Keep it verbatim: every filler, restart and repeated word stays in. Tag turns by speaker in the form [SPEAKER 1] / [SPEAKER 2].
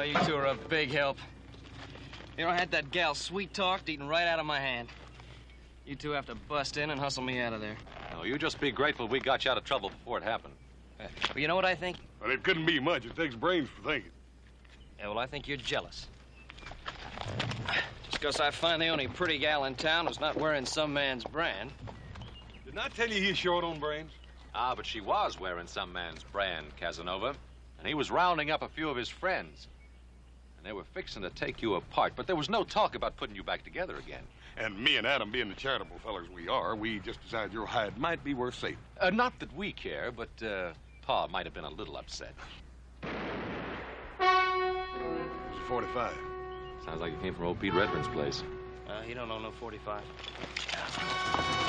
[SPEAKER 1] Oh, you two are a big help. You know, I had that gal sweet-talked, eating right out of my hand. You two have to bust in and hustle me out of there.
[SPEAKER 2] No, you just be grateful we got you out of trouble before it happened.
[SPEAKER 1] Well, you know what I think?
[SPEAKER 3] Well, it couldn't be much. It takes brains for thinking.
[SPEAKER 1] Yeah, well, I think you're jealous. Just because I find the only pretty gal in town who's not wearing some man's brand.
[SPEAKER 3] Didn't I tell you he's short on brains?
[SPEAKER 2] Ah, but she was wearing some man's brand, Casanova. And he was rounding up a few of his friends. And they were fixing to take you apart, but there was no talk about putting you back together again.
[SPEAKER 3] And me and Adam, being the charitable fellers we are, we just decided your hide might be worth saving.
[SPEAKER 2] Uh, not that we care, but uh, Pa might have been a little upset.
[SPEAKER 3] It's a forty-five.
[SPEAKER 2] Sounds like it came from old Pete Redfern's place.
[SPEAKER 1] Uh, he don't own no forty-five.